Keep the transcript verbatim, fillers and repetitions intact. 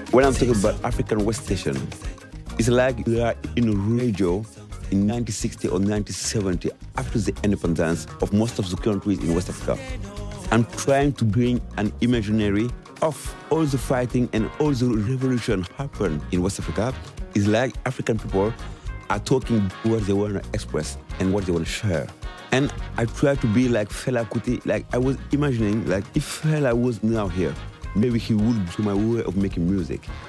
When I'm talking about African West Station, it's like we are in a radio in nineteen sixty or nineteen seventy after the independence of most of the countries in West Africa. I'm trying to bring an imaginary of all the fighting and all the revolution happened in West Africa. It's like African people are talking what they want to express and what they want to share. And I try to be like Fela Kuti. Like I was imagining, like if Fela was now here, maybe he would do my way of making music.